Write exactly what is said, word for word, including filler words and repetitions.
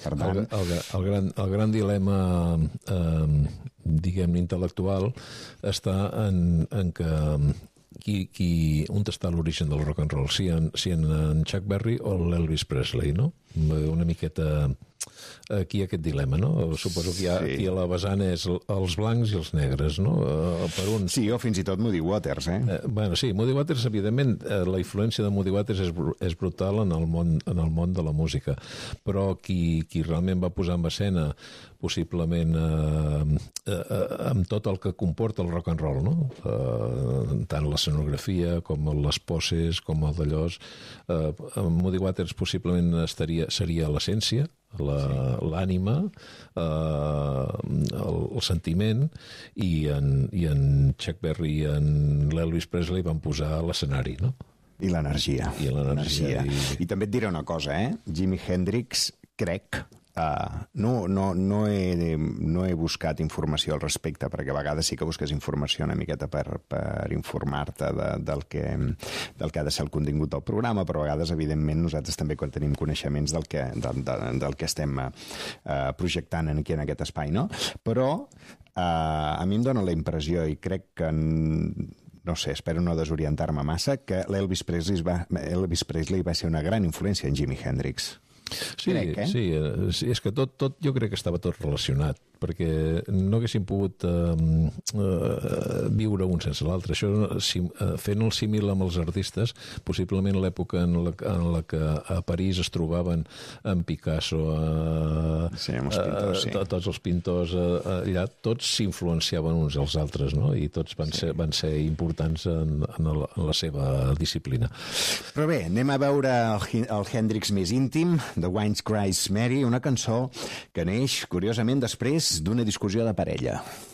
Per tant... El, el, el, gran, el gran dilema eh, diguem-ne intel·lectual està en, en que qui, qui, on està l'origen del rock and roll, si en, si en, en Chuck Berry o l'Elvis Presley, no? Una miqueta aquí aquest dilema, no? Suposo que hi ha, sí. Aquí a la vessant és els blancs i els negres, no? Per un... Sí, o fins i tot Muddy Waters, eh? eh bueno, sí, Muddy Waters, evidentment, eh, la influència de Muddy Waters és, és brutal en el món, en el món de la música, però qui, qui realment va posar en escena possiblement eh, eh, amb tot el que comporta el rock and roll, no? Eh, tant l'escenografia com les poses, com el d'allòs, eh, Muddy Waters possiblement estaria, seria l'essència, l'ànima, sí. eh, el, el sentiment, i en, i en Chuck Berry i en l'Elvis Presley van posar l'escenari, no? I l'energia. I l'energia. I... I també et diré una cosa, eh? Jimi Hendrix, crec... Uh, no, no, no, he, no he buscat informació al respecte, perquè a vegades sí que busques informació una miqueta per, per informar-te de, del, que, del que ha de ser el contingut del programa, però a vegades, evidentment, nosaltres també quan tenim coneixements del que, de, de, del que estem uh, projectant aquí en aquest espai, no? Però uh, a mi em dóna la impressió, i crec que... no sé, espero no desorientar-me massa, que l'Elvis Presley va, Elvis Presley va ser una gran influència en Jimi Hendrix. Sí, crec, eh? sí, sí, és que tot, tot, jo crec que estava tot relacionat, perquè no haguéssim pogut eh, eh, viure un sense l'altre. Això, si, eh, fent el símil amb els artistes, possiblement l'època en, la, en la que a París es trobaven en Picasso, eh, sí, amb els pintors, sí. eh, tots els pintors eh, allà, tots s'influenciaven uns als altres, no? I tots van, sí. ser, van ser importants en, en, el, en la seva disciplina. Però bé, anem a veure el, el Hendrix més íntim, The Wine Cries Mary, una cançó que neix, curiosament, després d'una discussió de parella.